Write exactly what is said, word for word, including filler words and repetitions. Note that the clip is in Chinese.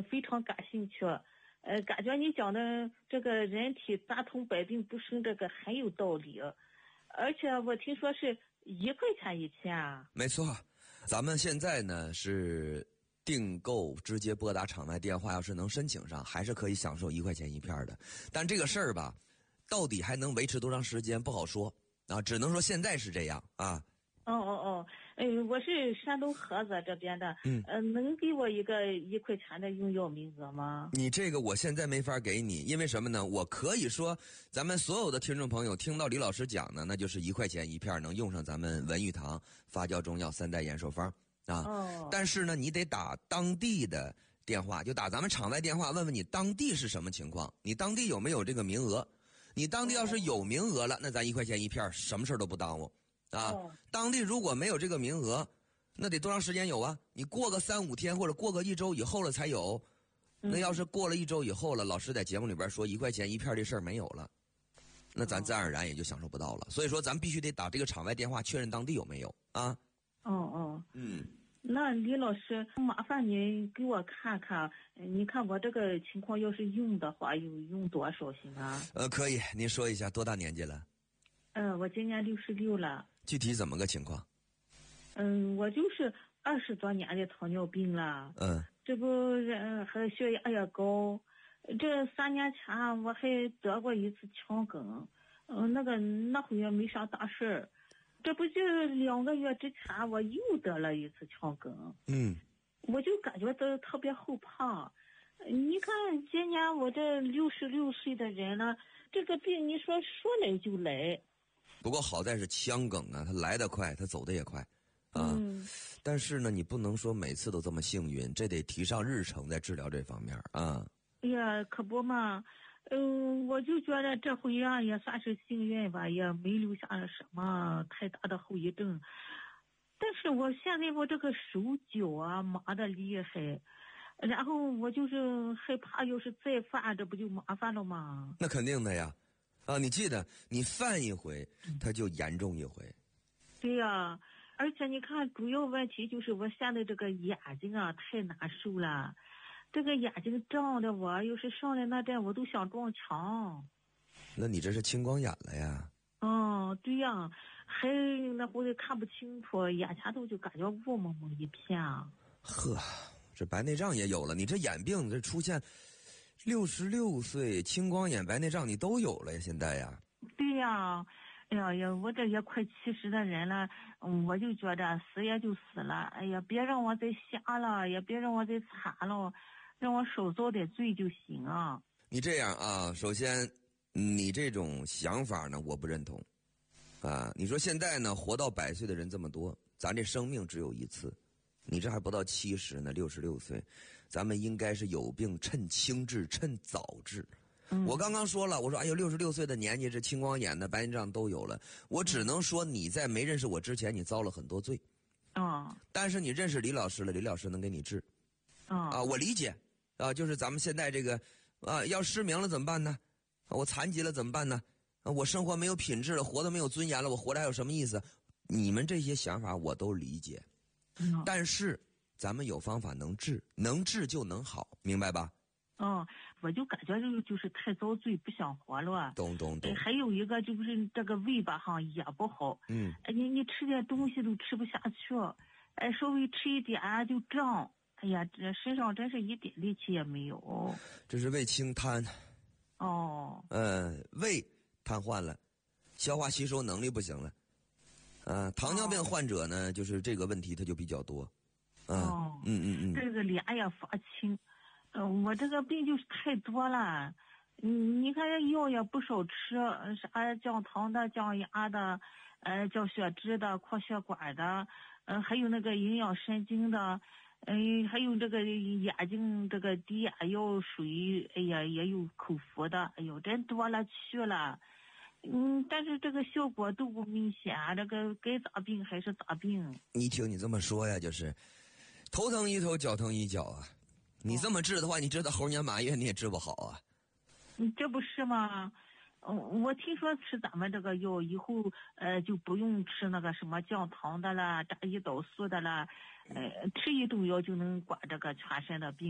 呃非常感兴趣，呃，感觉你讲的这个人体大同百病不生这个很有道理，而且我听说是一块钱一片啊。 没错，咱们现在呢是订购直接拨打场外电话，要是能申请上，还是可以享受一块钱一片的。但这个事儿吧，到底还能维持多长时间不好说啊，只能说现在是这样啊。 哦哦哦，哎，我是山东菏泽这边的， 嗯， 呃，能给我一个一块钱的用药名额吗？ 你这个我现在没法给你，因为什么呢？我可以说，咱们所有的听众朋友听到李老师讲呢，那就是一块钱一片能用上咱们文玉堂发酵中药三代延寿方啊。 哦。 但是呢，你得打当地的电话，就打咱们场外电话，问问你当地是什么情况，你当地有没有这个名额？你当地要是有名额了，那咱一块钱一片，什么事都不耽误。啊，当地如果没有这个名额，那得多长时间有啊？你过个三五天或者过个一周以后了才有。那要是过了一周以后了，老师在节目里边说一块钱一片这事儿没有了，那咱自然而然也就享受不到了。所以说，咱必须得打这个场外电话确认当地有没有啊。 哦哦， 嗯， 那李老师，麻烦你给我看看，你看我这个情况要是用的话，有用多少行啊？ 呃，可以，您说一下多大年纪了？ 嗯、呃，我今年六十六了。 具体怎么个情况？ 嗯，我就是二十多年的糖尿病了。 嗯， 这不人还血压也高，这三年前我还得过一次腔梗，嗯，那个那会也没啥大事儿。这不就两个月之前我又得了一次腔梗。 嗯， 我就感觉到特别后怕。你看今年我这六十六岁的人了，这个病你说说来就来。 不过好在是腔梗啊，它来得快，它走得也快，啊。 嗯。 但是呢，你不能说每次都这么幸运，这得提上日程，在治疗这方面啊。 哎呀，可不嘛，嗯，我就觉得这回啊也算是幸运吧，也没留下什么太大的后遗症。但是我现在我这个手脚啊麻的厉害，然后我就是害怕，要是再犯，这不就麻烦了吗？ 那肯定的呀。啊，你记得，你犯一回，它就严重一回。 对呀，而且你看，主要问题就是我现在这个眼睛啊太难受了，这个眼睛胀的我，要是上来那阵我都想撞墙。 那你这是青光眼了呀？ 哦，对呀，还那会儿看不清楚，眼前头就感觉雾蒙蒙一片。 呵，这白内障也有了，你这眼病这出现。六十六岁青光眼白内障你都有了呀，现在呀？ 对呀，哎呀呀，我这也快七十的人了，嗯，我就觉得死也就死了，哎呀，别让我再瞎了，也别让我再惨了，让我少遭点罪就行啊。 你这样啊，首先，你这种想法呢，我不认同，啊，你说现在呢，活到百岁的人这么多，咱这生命只有一次。你这还不到七十呢，六十六岁，咱们应该是有病趁轻治，趁早治。嗯、我刚刚说了，我说哎呦，六十六岁的年纪，这青光眼的、白内障都有了。我只能说你在没认识我之前，你遭了很多罪。 啊、嗯， 但是你认识李老师了，李老师能给你治。 啊、 嗯、啊，我理解啊，就是咱们现在这个啊，要失明了怎么办呢？啊、我残疾了怎么办呢？啊，我生活没有品质了，活得没有尊严了，我活着还有什么意思？你们这些想法我都理解。但是咱们有方法能治，能治就能好，明白吧？ 嗯，我就感觉就就是太遭罪，不想活了。 懂懂懂。 还有一个就是这个胃吧哈也不好， 嗯， 你你吃点东西都吃不下去，哎，稍微吃一点就胀，哎呀，这身上真是一点力气也没有。 这是胃清瘫。 哦。 嗯，胃瘫痪了，消化吸收能力不行了。啊，糖尿病患者呢，哦、就是这个问题它就比较多。啊、 哦， 嗯嗯嗯， 这个脸也发青，嗯、呃，我这个病就是太多了。嗯，你看这药也不少吃，啥降糖的、降压的，呃，降血脂的、扩血管的，嗯、呃，还有那个营养神经的，嗯、呃，还有这个眼睛这个滴眼药水，哎呀，也有口服的，哎呦，真多了去了。嗯，但是这个效果都不明显，这个该咋病还是咋病。 你听你这么说呀，就是头疼一头，脚疼一脚啊。你这么治的话，你治到猴年马月你也治不好啊。 你这不是吗？嗯，我听说吃咱们这个药以后，呃，就不用吃那个什么降糖的啦、炸胰岛素的啦，呃，吃一种药就能管这个全身的病。